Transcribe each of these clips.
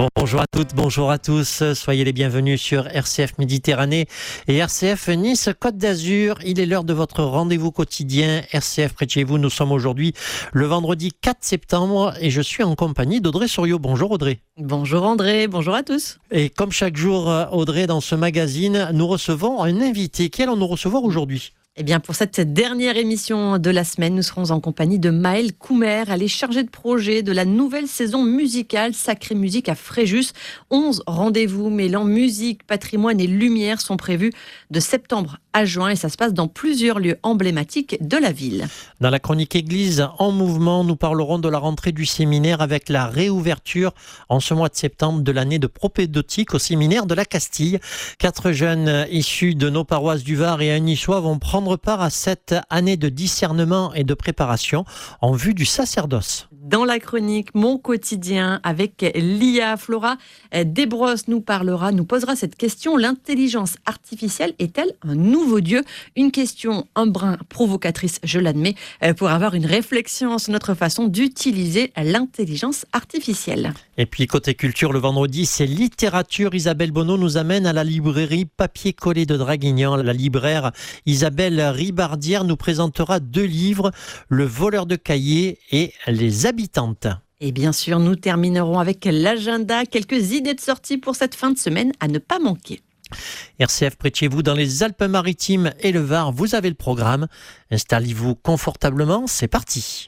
Bonjour à toutes, bonjour à tous. Soyez les bienvenus sur RCF Méditerranée et RCF Nice Côte d'Azur. Il est l'heure de votre rendez-vous quotidien RCF près de chez vous. Nous sommes aujourd'hui le vendredi 4 septembre et je suis en compagnie d'Audrey Souriau. Bonjour Audrey. Bonjour André, bonjour à tous. Et comme chaque jour, Audrey, dans ce magazine, nous recevons un invité. Qui allons-nous recevoir aujourd'hui ? Eh bien, pour cette dernière émission de la semaine, nous serons en compagnie de Maëlle Coumer. Elle est chargée de projet de la nouvelle saison musicale Sacrée Musique à Fréjus. 11 rendez-vous mêlant musique, patrimoine et lumière sont prévus de septembre à juin et ça se passe dans plusieurs lieux emblématiques de la ville. Dans la chronique Église en mouvement, nous parlerons de la rentrée du séminaire avec la réouverture en ce mois de septembre de l'année de propédeutique au séminaire de la Castille. 4 jeunes issus de nos paroisses du Var et un niçois vont prendre part à cette année de discernement et de préparation en vue du sacerdoce. Dans la chronique Mon quotidien avec Lia Flora Desbrosses nous posera cette question: l'intelligence artificielle est-elle un nouveau Dieu? Une question un brin provocatrice, je l'admets, pour avoir une réflexion sur notre façon d'utiliser l'intelligence artificielle. Et puis côté culture, le vendredi, c'est littérature. Isabelle Bonneau nous amène à la librairie Papier Collé de Draguignan. La libraire Isabelle Ribardière nous présentera 2 livres, Le voleur de cahiers et Les habitantes. Et bien sûr, nous terminerons avec l'agenda, quelques idées de sortie pour cette fin de semaine à ne pas manquer. RCF près de chez vous, dans les Alpes-Maritimes et le Var, vous avez le programme. Installez-vous confortablement, c'est parti.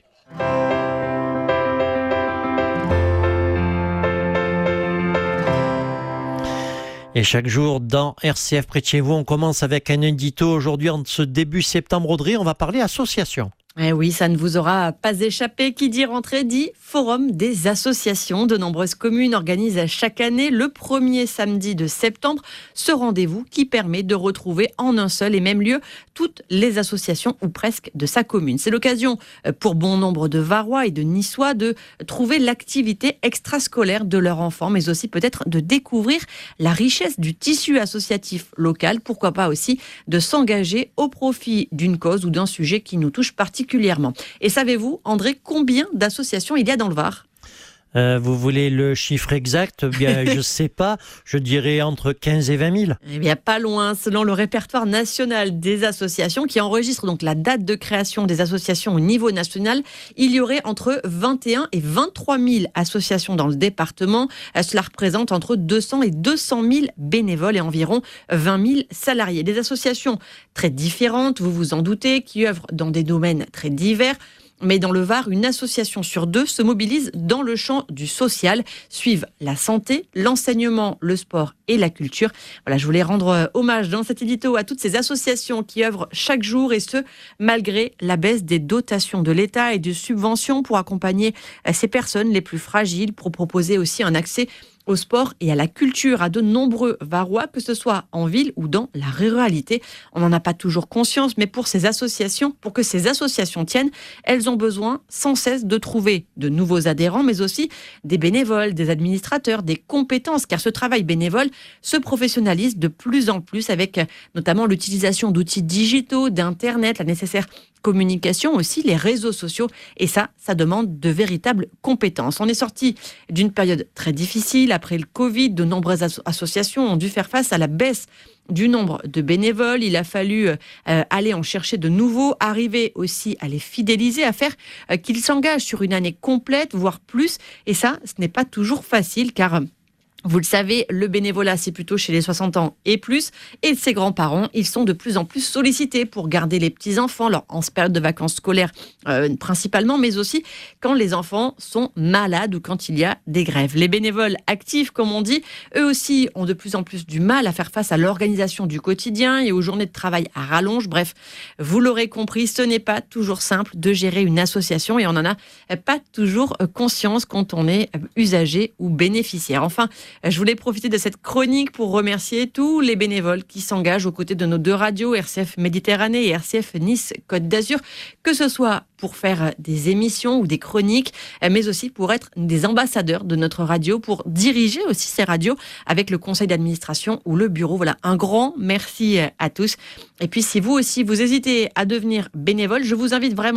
Et chaque jour dans RCF près de chez vous, on commence avec un édito. Aujourd'hui, en ce début septembre, Audrey, on va parler association. Eh oui, ça ne vous aura pas échappé. Qui dit rentrée dit forum des associations. De nombreuses communes organisent chaque année le premier samedi de septembre ce rendez-vous qui permet de retrouver en un seul et même lieu toutes les associations ou presque de sa commune. C'est l'occasion pour bon nombre de Varois et de Niçois de trouver l'activité extrascolaire de leur enfant, mais aussi peut-être de découvrir la richesse du tissu associatif local. Pourquoi pas aussi de s'engager au profit d'une cause ou d'un sujet qui nous touche particulièrement. Et savez-vous, André, combien d'associations il y a dans le Var ? Vous voulez le chiffre exact ? Bien, je ne sais pas, je dirais entre 15 et 20 000. Eh bien, pas loin. Selon le répertoire national des associations, qui enregistre donc la date de création des associations au niveau national, il y aurait entre 21 et 23 000 associations dans le département. Cela représente entre 200 et 200 000 bénévoles et environ 20 000 salariés. Des associations très différentes, vous vous en doutez, qui œuvrent dans des domaines très divers. Mais dans le Var, une association sur 2 se mobilise dans le champ du social. Suivent la santé, l'enseignement, le sport et la culture. Voilà, je voulais rendre hommage dans cet édito à toutes ces associations qui œuvrent chaque jour et ce, malgré la baisse des dotations de l'État et de subventions pour accompagner ces personnes les plus fragiles, pour proposer aussi un accès au sport et à la culture à de nombreux Varois, que ce soit en ville ou dans la ruralité. On n'en a pas toujours conscience, mais pour que ces associations tiennent, elles ont besoin sans cesse de trouver de nouveaux adhérents, mais aussi des bénévoles, des administrateurs, des compétences, car ce travail bénévole se professionnalise de plus en plus avec notamment l'utilisation d'outils digitaux, d'Internet, la nécessaire communication aussi, les réseaux sociaux, et ça demande de véritables compétences. On est sorti d'une période très difficile. Après le Covid, de nombreuses associations ont dû faire face à la baisse du nombre de bénévoles. Il a fallu aller en chercher de nouveaux, arriver aussi à les fidéliser, à faire qu'ils s'engagent sur une année complète, voire plus, et ça, ce n'est pas toujours facile, car vous le savez, le bénévolat, c'est plutôt chez les 60 ans et plus. Et ses grands-parents, ils sont de plus en plus sollicités pour garder les petits-enfants en période de vacances scolaires principalement, mais aussi quand les enfants sont malades ou quand il y a des grèves. Les bénévoles actifs, comme on dit, eux aussi ont de plus en plus du mal à faire face à l'organisation du quotidien et aux journées de travail à rallonge. Bref, vous l'aurez compris, ce n'est pas toujours simple de gérer une association et on n'en a pas toujours conscience quand on est usager ou bénéficiaire. Enfin, je voulais profiter de cette chronique pour remercier tous les bénévoles qui s'engagent aux côtés de nos 2 radios, RCF Méditerranée et RCF Nice Côte d'Azur, que ce soit pour faire des émissions ou des chroniques, mais aussi pour être des ambassadeurs de notre radio, pour diriger aussi ces radios avec le conseil d'administration ou le bureau. Voilà, un grand merci à tous. Et puis, si vous aussi, vous hésitez à devenir bénévole, je vous invite vraiment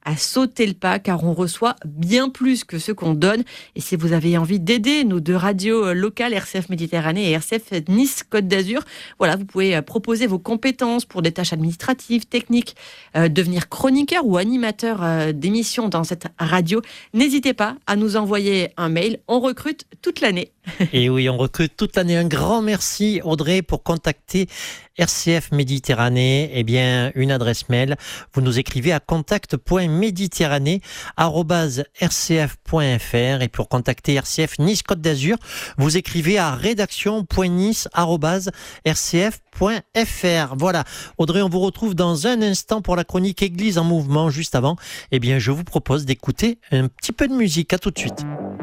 à sauter le pas car on reçoit bien plus que ce qu'on donne. Et si vous avez envie d'aider nos deux radios locales, RCF Méditerranée et RCF Nice Côte d'Azur, voilà, vous pouvez proposer vos compétences pour des tâches administratives, techniques, devenir chroniqueur ou animateur d'émissions dans cette radio. N'hésitez pas à nous envoyer un mail. On recrute toute l'année. Et oui, on recrute toute l'année. Un grand merci, Audrey, pour contacter RCF Méditerranée. Eh bien, une adresse mail. Vous nous écrivez à contact.méditerranée@rcf.fr. Et pour contacter RCF Nice Côte d'Azur, vous écrivez à rédaction.nice@rcf.fr. Voilà. Audrey, on vous retrouve dans un instant pour la chronique Église en mouvement. Juste avant, eh bien, je vous propose d'écouter un petit peu de musique. À tout de suite.